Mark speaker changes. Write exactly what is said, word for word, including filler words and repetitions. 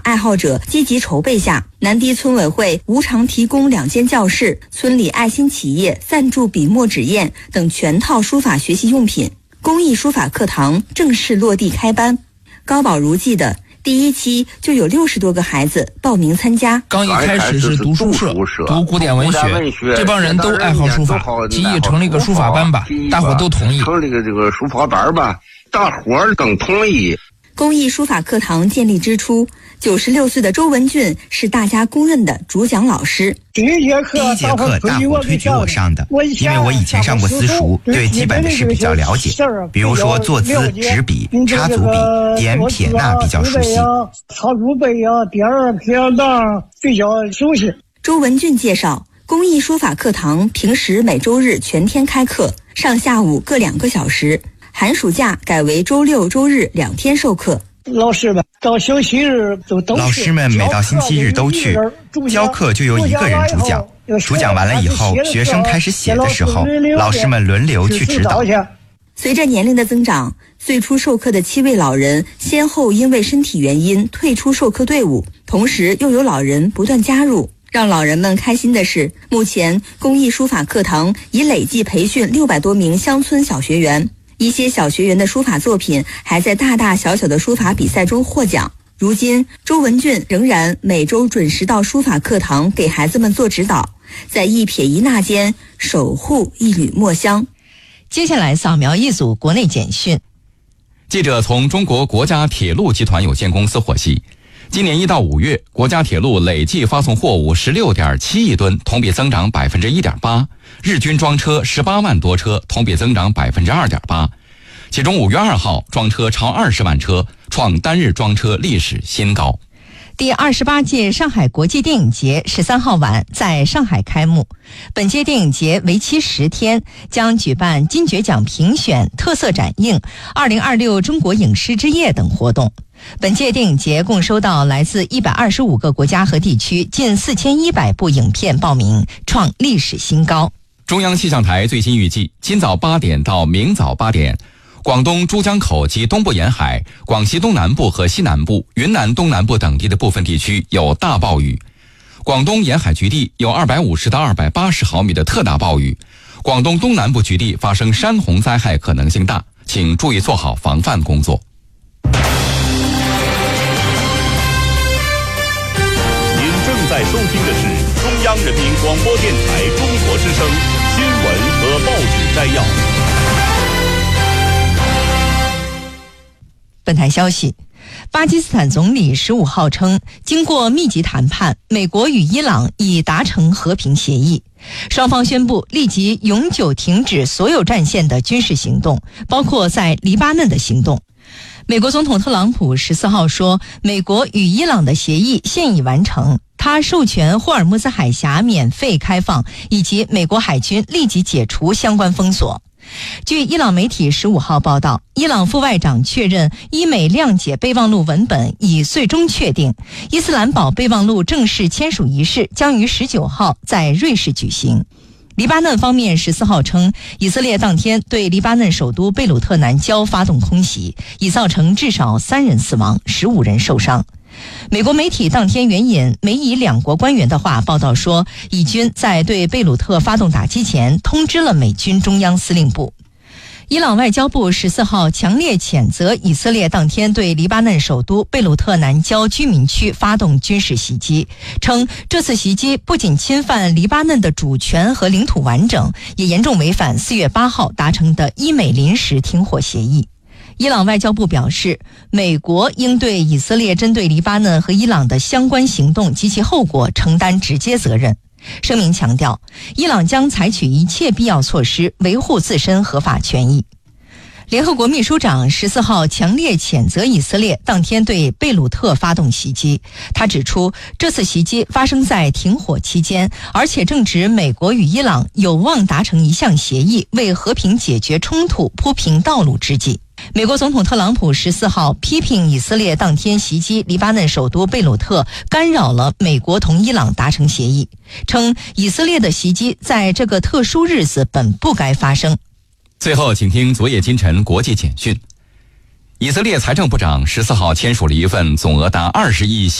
Speaker 1: 爱好者积极筹备下，南堤村委会无偿提供两间教室，村里爱心企业赞助笔墨纸砚等全套书法学习用品，公益书法课堂正式落地开班。高宝如记得，第一期就有六十多个孩子报名参加。
Speaker 2: 刚一开始是读书社，读古典文学，这帮人都爱好书法，提议成立个书法班吧，大伙都同意。
Speaker 3: 成立个这个书法班吧，大伙儿更同意。
Speaker 1: 公益书法课堂建立之初，九十六岁的周文俊是大家公认的主讲老师。
Speaker 4: 第一节课，第一节课大伙推举我上的，因为我以前上过私塾，对基本的事比较了解，比如说坐姿、执笔、插足笔、点撇捺比较熟悉。草竹背呀、点儿、撇捺比较熟悉。
Speaker 1: 周文俊介绍，公益书法课堂平时每周日全天开课，上下午各两个小时。寒暑假改为周六周日两天授课。
Speaker 4: 老师们到星期日都都
Speaker 5: 老师们每到星期日都去教课，就由一个人主讲，主讲完了以后，学生开始写的时候，老师们轮流去指导。
Speaker 1: 随着年龄的增长，最初授课的七位老人先后因为身体原因退出授课队伍，同时又有老人不断加入。让老人们开心的是，目前公益书法课堂已累计培训六百多名乡村小学员。一些小学员的书法作品还在大大小小的书法比赛中获奖。如今，周文俊仍然每周准时到书法课堂给孩子们做指导，在一撇一捺间守护一缕墨香。
Speaker 6: 接下来扫描一组国内简讯。
Speaker 7: 记者从中国国家铁路集团有限公司获悉，今年一到五月，国家铁路累计发送货物十六点七亿吨，同比增长百分之一点八。日均装车十八万多车，同比增长百分之二点八。其中五月二号装车超二十万车，创单日装车历史新高。
Speaker 6: 第二十八届上海国际电影节十三号晚在上海开幕。本届电影节为期十天，将举办金爵奖评选、特色展映、二零二六中国影师之夜等活动。本届电影节共收到来自一百二十五个国家和地区近四千一百部影片报名，创历史新高。
Speaker 7: 中央气象台最新预计，今早八点到明早八点，广东珠江口及东部沿海、广西东南部和西南部、云南东南部等地的部分地区有大暴雨。广东沿海局地有二百五十到二百八十毫米的特大暴雨。广东东南部局地发生山洪灾害可能性大，请注意做好防范工作。
Speaker 8: 您正在收听的是中央人民广播电台中国之声新闻和报纸摘要。
Speaker 6: 本台消息，巴基斯坦总理十五号称，经过密集谈判，美国与伊朗已达成和平协议，双方宣布立即永久停止所有战线的军事行动，包括在黎巴嫩的行动。美国总统特朗普十四号说，美国与伊朗的协议现已完成，他授权霍尔木兹海峡免费开放，以及美国海军立即解除相关封锁。据伊朗媒体十五号报道，伊朗副外长确认伊美谅解备忘录文本已最终确定，伊斯兰堡备忘录正式签署仪式将于十九号在瑞士举行。黎巴嫩方面十四号称，以色列当天对黎巴嫩首都贝鲁特南郊发动空袭，已造成至少三人死亡，十五人受伤。美国媒体当天援引美以两国官员的话报道说，以军在对贝鲁特发动打击前通知了美军中央司令部。伊朗外交部十四号强烈谴责以色列当天对黎巴嫩首都贝鲁特南郊居民区发动军事袭击，称这次袭击不仅侵犯黎巴嫩的主权和领土完整，也严重违反四月八号达成的伊美临时停火协议。伊朗外交部表示，美国应对以色列针对黎巴嫩和伊朗的相关行动及其后果承担直接责任。声明强调，伊朗将采取一切必要措施维护自身合法权益。联合国秘书长十四号强烈谴责以色列当天对贝鲁特发动袭击。他指出，这次袭击发生在停火期间，而且正值美国与伊朗有望达成一项协议，为和平解决冲突铺平道路之际。美国总统特朗普十四号批评以色列当天袭击黎巴嫩首都贝鲁特，干扰了美国同伊朗达成协议，称以色列的袭击在这个特殊日子本不该发生。
Speaker 7: 最后，请听昨夜今晨国际简讯。以色列财政部长十四号签署了一份总额达二十亿